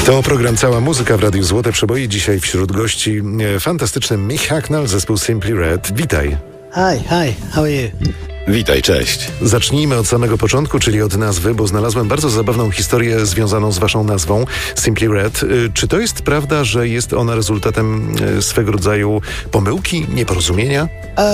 To program Cała Muzyka w Radiu Złote Przeboje. Dzisiaj wśród gości fantastyczny Mick Hucknall, zespół Simply Red. Witaj. Hi, how are you? Witaj, cześć. Zacznijmy od samego początku, czyli od nazwy, bo znalazłem bardzo zabawną historię związaną z waszą nazwą Simply Red. Czy to jest prawda, że jest ona rezultatem swego rodzaju pomyłki, nieporozumienia?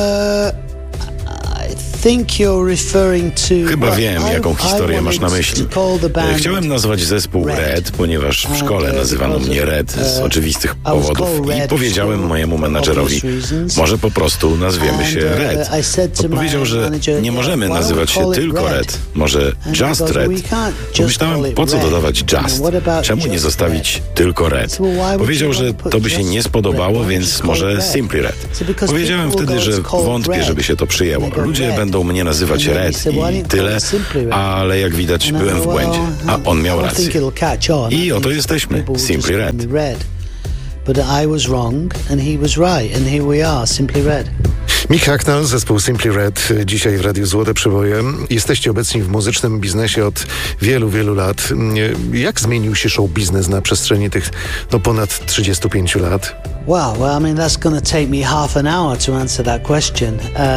Chyba wiem, jaką historię masz na myśli. Chciałem nazwać zespół Red, ponieważ w szkole nazywano mnie Red z oczywistych powodów i powiedziałem mojemu menadżerowi, może po prostu nazwiemy się Red. Odpowiedział, że nie możemy nazywać się tylko Red, może Just Red. Pomyślałem, po co dodawać Just? Czemu nie zostawić tylko Red? Powiedział, że to by się nie spodobało, więc może Simply Red. Powiedziałem wtedy, że wątpię, żeby się to przyjęło. Ludzie będą mnie nazywać Red i tyle, ale jak widać byłem w błędzie, a on miał rację. I oto jesteśmy, Simply Red. But I was wrong and he was right and here we are, Simply Red. Mick Hucknall, zespół Simply Red, dzisiaj w Radiu Złote Przeboje. Jesteście obecni w muzycznym biznesie od wielu, wielu lat. Jak zmienił się show biznes na przestrzeni tych ponad 35 lat? Wow, well, I mean, that's going to take me half an hour to answer that question.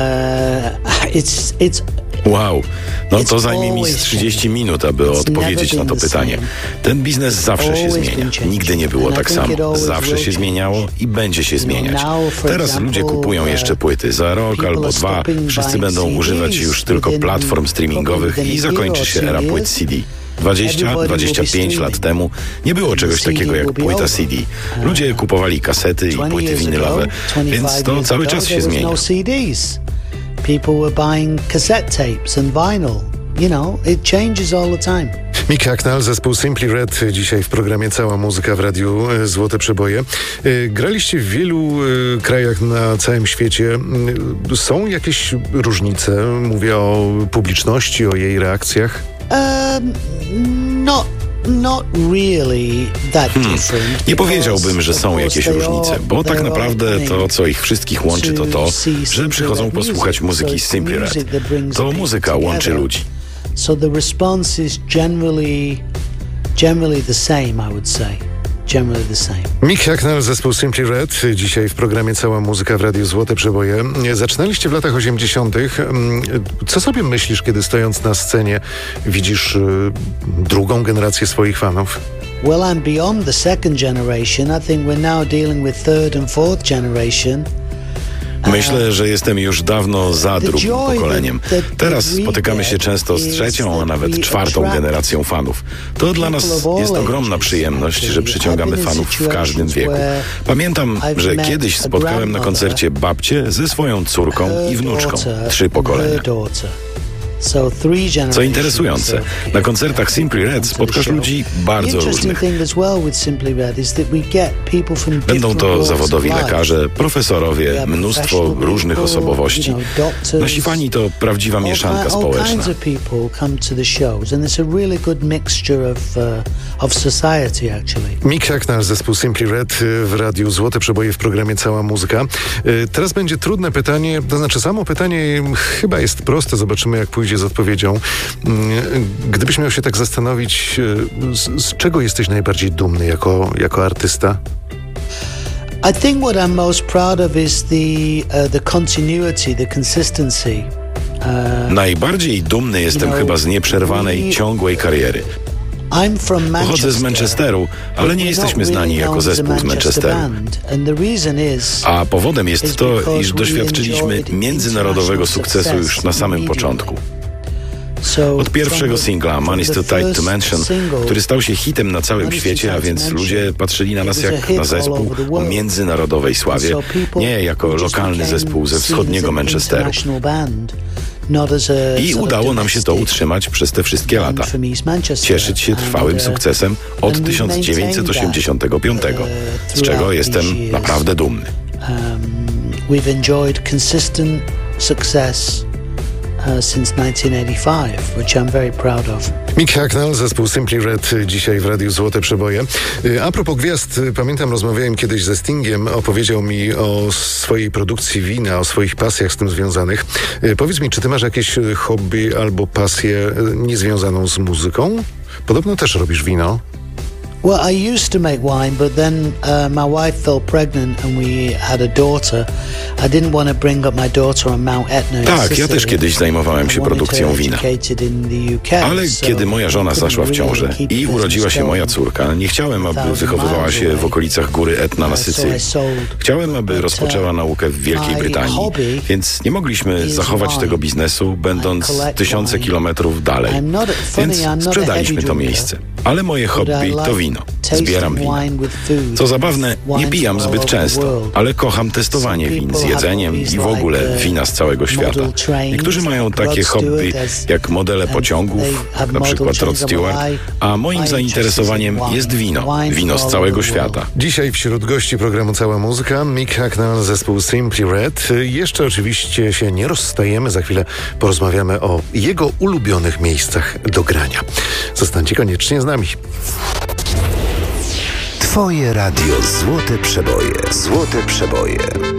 Wow, to zajmie mi z 30 minut, aby odpowiedzieć na to pytanie. Ten biznes zawsze się zmienia. Nigdy nie było tak samo. Zawsze się zmieniało i będzie się zmieniać. Teraz ludzie kupują jeszcze płyty. Za rok albo dwa wszyscy będą używać już tylko platform streamingowych i zakończy się era płyt CD. 20-25 lat temu nie było czegoś takiego jak płyta CD. Ludzie kupowali kasety i płyty winylowe, więc to cały czas się zmienia. People were buying cassette tapes and vinyl. You know, it changes all the time. Mick Hucknall, zespół Simply Red, dzisiaj w programie Cała Muzyka w Radiu Złote Przeboje. Graliście w wielu krajach na całym świecie. Są jakieś różnice? Mówię o publiczności, o jej reakcjach. Not really that different. Nie powiedziałbym, że są jakieś różnice, bo tak naprawdę to, co ich wszystkich łączy, to, że przychodzą posłuchać muzyki z Simply Red. To muzyka łączy ludzi. So the response is generally the same, I would say. Generally the same. Mick Hucknall, zespół Simply Red, dzisiaj w programie Cała Muzyka w Radiu Złote Przeboje. Zaczynaliście w latach 80. Co sobie myślisz, kiedy stojąc na scenie widzisz drugą generację swoich fanów? Well, I'm beyond the second generation. I think we're now dealing with third and fourth generation. Myślę, że jestem już dawno za drugim pokoleniem. Teraz spotykamy się często z trzecią, a nawet czwartą generacją fanów. To dla nas jest ogromna przyjemność, że przyciągamy fanów w każdym wieku. Pamiętam, że kiedyś spotkałem na koncercie babcię ze swoją córką i wnuczką. 3 pokolenia. Co interesujące, na koncertach Simply Red spotkasz ludzi bardzo różnych. Będą to zawodowi lekarze, profesorowie, mnóstwo różnych osobowości. Nasi fani to prawdziwa mieszanka społeczna. Mick Hucknall, zespół Simply Red w Radiu Złote Przeboje w programie Cała Muzyka. Teraz będzie trudne pytanie, to znaczy samo pytanie chyba jest proste, zobaczymy jak pójdzie z odpowiedzią. Gdybyś miał się tak zastanowić, z czego jesteś najbardziej dumny jako artysta? I think what I'm most proud of is the continuity, the consistency. Najbardziej dumny jestem chyba z nieprzerwanej, ciągłej kariery. Pochodzę z Manchesteru, ale nie jesteśmy znani jako zespół z Manchesteru. A powodem jest to, iż doświadczyliśmy międzynarodowego sukcesu już na samym początku. Od pierwszego singla Money's Too Tight to Mention, który stał się hitem na całym świecie, a więc ludzie patrzyli na nas jak na zespół o międzynarodowej sławie, nie jako lokalny zespół ze wschodniego Manchesteru. I udało nam się to utrzymać przez te wszystkie lata. Cieszyć się trwałym sukcesem od 1985, z czego jestem naprawdę dumny. We've enjoyed consistent success since 1985, which I'm very proud of. Mick Hucknall, zespół Simply Red, dzisiaj w Radiu Złote Przeboje. A propos gwiazd, pamiętam, rozmawiałem kiedyś ze Stingiem, opowiedział mi o swojej produkcji wina, o swoich pasjach z tym związanych. Powiedz mi, czy ty masz jakieś hobby albo pasję niezwiązaną z muzyką? Podobno też robisz wino. Well, I used to make wine, but then my wife fell pregnant and we had a daughter. I didn't want to bring up my daughter on Mount Etna. Tak, ja też kiedyś zajmowałem się produkcją wina. Ale kiedy moja żona zaszła w ciążę i urodziła się moja córka, nie chciałem, aby wychowywała się w okolicach góry Etna na Sycylii. Chciałem, aby rozpoczęła naukę w Wielkiej Brytanii, więc nie mogliśmy zachować tego biznesu, będąc tysiące kilometrów dalej. Więc sprzedaliśmy to miejsce. Ale moje hobby to wino. Zbieram wina. Co zabawne, nie pijam zbyt często, ale kocham testowanie win z jedzeniem i w ogóle wina z całego świata. Niektórzy mają takie hobby jak modele pociągów, jak na przykład Rod Stewart, a moim zainteresowaniem jest wino. Wino z całego świata. Dzisiaj wśród gości programu Cała Muzyka Mick Hucknall, zespół Simply Red. Jeszcze oczywiście się nie rozstajemy, za chwilę porozmawiamy o jego ulubionych miejscach do grania. Zostańcie koniecznie z nami. Twoje radio Złote Przeboje. Złote Przeboje.